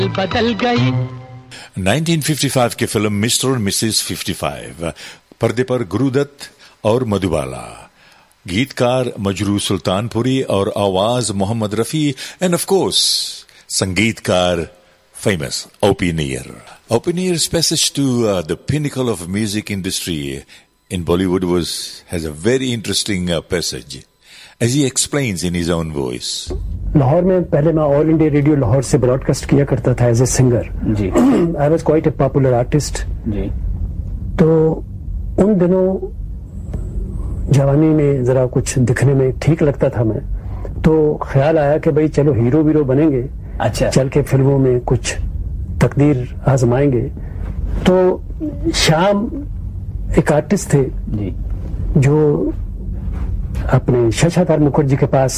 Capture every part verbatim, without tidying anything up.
बदल गई। Nineteen fifty five की फिल्म मिस्टर और मिसेस फिफ्टी फाइव, पर्दे पर गुरुदत्त और मधुबाला, गीतकार मजरू सुल्तानपुरी और आवाज Mohammad Rafi, end of course संगीतकार famous O P Nair. O P Nair's passage to uh, the pinnacle of music industry in Bollywood was has a very interesting uh, passage, as he explains in his own voice. Lahore में पहले मैं all India radio Lahore से broadcast किया करता था as a singer ji. I was quite a popular artist जी. तो उन दिनों जवानी में जरा कुछ दिखने में ठीक लगता था मैं, तो ख्याल आया कि भाई चलो हीरो वीरो बनेंगे, अच्छा चल के फिल्मों में कुछ तकदीर आजमाएंगे. तो शाम एक आर्टिस्ट थे जी, जो अपने शशाधर मुखर्जी के पास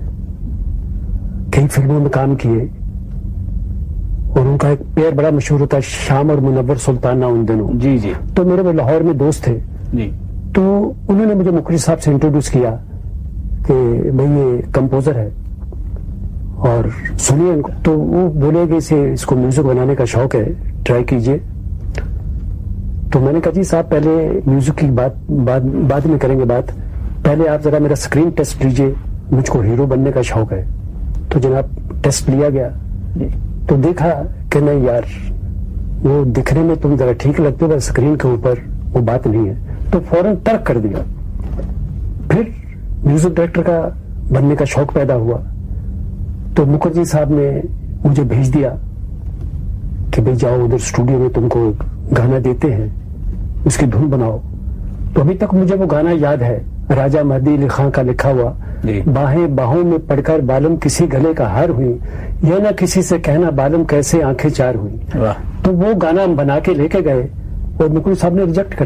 कई फिल्मों में काम किए, और उनका एक पेयर बड़ा मशहूर होता है, शाम और मुनव्वर सुल्ताना उन दिनों जी जी. तो मेरे वो लाहौर में दोस्त थे जी. तो उन्होंने मुझे मुखर्जी साहब से इंट्रोड्यूस किया कि भाई ये कंपोजर है और सुनिए इनको. तो वो बोले कि इसे इसको म्यूजिक बनाने का शौक है, ट्राई कीजिए. तो मैंने कहा जी साहब पहले म्यूजिक की बात बाद बाद में करेंगे बात, पहले आप जरा मेरा स्क्रीन टेस्ट लीजिए, मुझको हीरो बनने का शौक है. तो जनाब टेस्ट लिया गया, तो देखा कि नहीं यार वो दिखने में तुम जरा ठीक लगते हो, स्क्रीन के ऊपर वो बात नहीं है. तो फौरन तर्क कर दिया. फिर म्यूजिक डायरेक्टर का बनने का शौक पैदा हुआ. तो मुखर्जी साहब ने मुझे भेज दिया कि भाई जाओ उधर स्टूडियो में तुमको गाना देते हैं, उसकी धुन बनाओ. तो अभी तक मुझे वो गाना याद है, राजा महदी अली खां का लिखा हुआ, बाहें बाहों में पड़कर बालम किसी गले का हार हुई, या ना किसी से कहना बालम कैसे आंखें चार हुई. तो वो गाना हम बना के लेके गए और मुखर्जी साहब ने रिजेक्ट कर